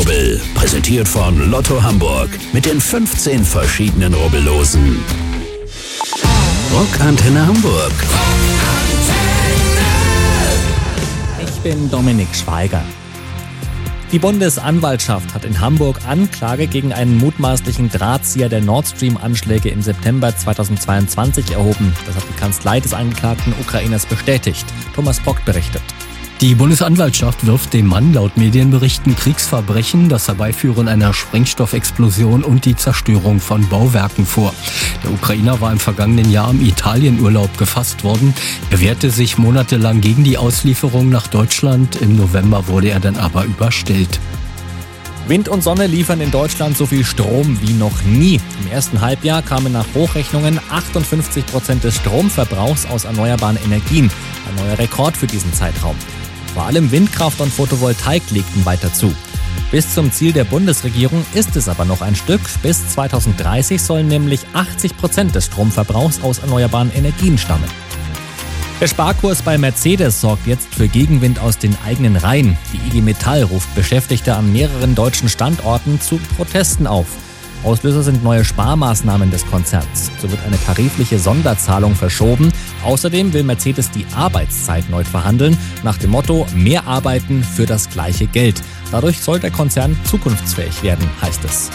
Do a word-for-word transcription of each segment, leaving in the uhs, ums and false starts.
Rubbel. Präsentiert von Lotto Hamburg mit den fünfzehn verschiedenen Rubbellosen. Rockantenne Hamburg. Ich bin Dominik Schweiger. Die Bundesanwaltschaft hat in Hamburg Anklage gegen einen mutmaßlichen Drahtzieher der Nord Stream-Anschläge im September zweitausendzweiundzwanzig erhoben. Das hat die Kanzlei des angeklagten Ukrainers bestätigt. Thomas Bock berichtet. Die Bundesanwaltschaft wirft dem Mann laut Medienberichten Kriegsverbrechen, das Herbeiführen einer Sprengstoffexplosion und die Zerstörung von Bauwerken vor. Der Ukrainer war im vergangenen Jahr im Italienurlaub gefasst worden. Er wehrte sich monatelang gegen die Auslieferung nach Deutschland. Im November wurde er dann aber überstellt. Wind und Sonne liefern in Deutschland so viel Strom wie noch nie. Im ersten Halbjahr kamen nach Hochrechnungen achtundfünfzig Prozent des Stromverbrauchs aus erneuerbaren Energien. Ein neuer Rekord für diesen Zeitraum. Vor allem Windkraft und Photovoltaik legten weiter zu. Bis zum Ziel der Bundesregierung ist es aber noch ein Stück. Bis zweitausenddreißig sollen nämlich achtzig Prozent des Stromverbrauchs aus erneuerbaren Energien stammen. Der Sparkurs bei Mercedes sorgt jetzt für Gegenwind aus den eigenen Reihen. Die I G Metall ruft Beschäftigte an mehreren deutschen Standorten zu Protesten auf. Auslöser sind neue Sparmaßnahmen des Konzerns. So wird eine tarifliche Sonderzahlung verschoben. Außerdem will Mercedes die Arbeitszeit neu verhandeln, nach dem Motto mehr arbeiten für das gleiche Geld. Dadurch soll der Konzern zukunftsfähig werden, heißt es.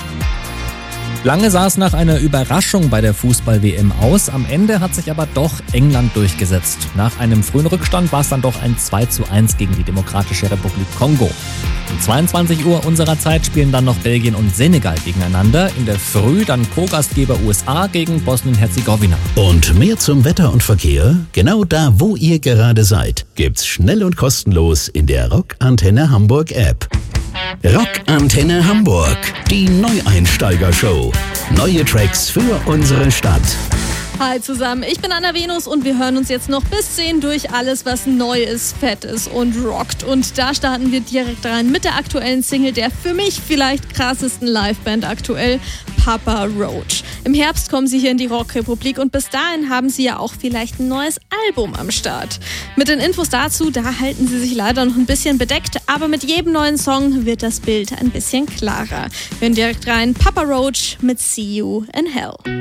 Lange sah es nach einer Überraschung bei der Fußball-W M aus. Am Ende hat sich aber doch England durchgesetzt. Nach einem frühen Rückstand war es dann doch ein zwei zu eins gegen die Demokratische Republik Kongo. Um zweiundzwanzig Uhr unserer Zeit spielen dann noch Belgien und Senegal gegeneinander. In der Früh dann Co-Gastgeber U S A gegen Bosnien-Herzegowina. Und mehr zum Wetter und Verkehr? Genau da, wo ihr gerade seid, gibt's schnell und kostenlos in der Rockantenne Hamburg App. Rockantenne Hamburg, die Neueinsteiger-Show. Neue Tracks für unsere Stadt. Hi zusammen, ich bin Anna Venus und wir hören uns jetzt noch bis zehn durch alles, was neu ist, fett ist und rockt. Und da starten wir direkt rein mit der aktuellen Single der für mich vielleicht krassesten Liveband aktuell, Papa Roach. Im Herbst kommen sie hier in die Rockrepublik und bis dahin haben sie ja auch vielleicht ein neues Album am Start. Mit den Infos dazu, da halten sie sich leider noch ein bisschen bedeckt, aber mit jedem neuen Song wird das Bild ein bisschen klarer. Wir hören direkt rein, Papa Roach mit See You in Hell.